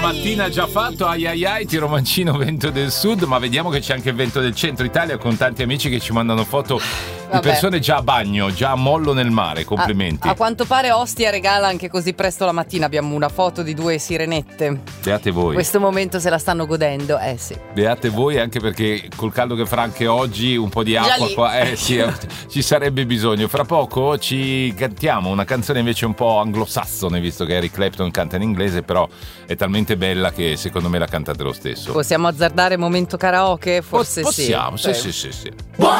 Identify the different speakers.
Speaker 1: Mattina già fatto, ai ai ai, Tiro Mancino, vento del sud, ma vediamo che c'è anche il vento del centro Italia, con tanti amici che ci mandano foto di persone già a bagno, già a mollo nel mare. Complimenti.
Speaker 2: A quanto pare Ostia regala anche così presto la mattina. Abbiamo una foto di 2 sirenette.
Speaker 1: Beate voi.
Speaker 2: Questo momento se la stanno godendo, sì.
Speaker 1: Beate voi, anche perché col caldo che farà anche oggi un po' di acqua qua, sì, ci sarebbe bisogno. Fra poco ci cantiamo una canzone invece un po' anglosassone, visto che Eric Clapton canta in inglese, però è talmente bella che secondo me la cantate lo stesso.
Speaker 2: Possiamo azzardare momento karaoke? Forse
Speaker 1: possiamo,
Speaker 2: sì.
Speaker 1: sì.